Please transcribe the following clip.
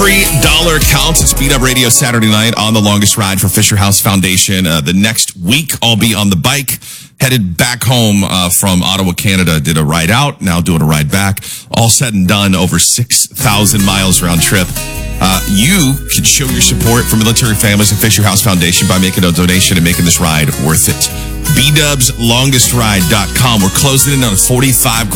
Every dollar counts. It's Beat Up Radio Saturday night on the longest ride for Fisher House Foundation. The next week, I'll be on the bike, headed back home from Ottawa, Canada. Did a ride out, now doing a ride back. All said and done, over 6,000 miles round trip. You can show your support for military families and Fisher House Foundation by making a donation and making this ride worth it. BDubsLongestRide.com. We're closing in on 45